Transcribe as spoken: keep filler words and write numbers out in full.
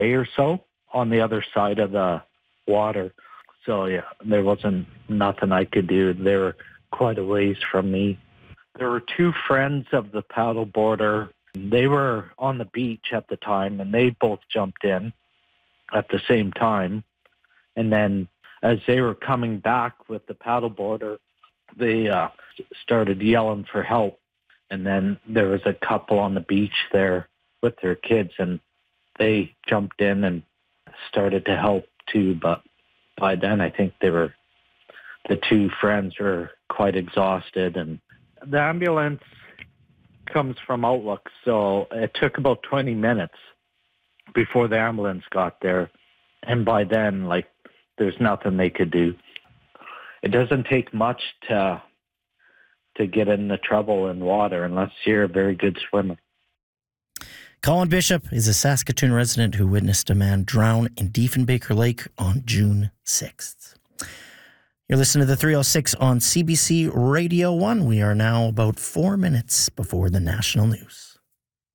day or so on the other side of the water. So, yeah, there wasn't nothing I could do. They were quite a ways from me. There were two friends of the paddleboarder. They were on the beach at the time, and they both jumped in at the same time. And then as they were coming back with the paddleboarder, they uh, started yelling for help. And then there was a couple on the beach there with their kids, and they jumped in and started to help too. But by then, I think they were, the two friends were quite exhausted. And the ambulance comes from Outlook, so it took about twenty minutes before the ambulance got there. And by then, like, there's nothing they could do. It doesn't take much to to get into trouble in water unless you're a very good swimmer. Colin Bishop is a Saskatoon resident who witnessed a man drown in Diefenbaker Lake on June sixth. You're listening to the three oh six on C B C Radio one. We are now about four minutes before the national news.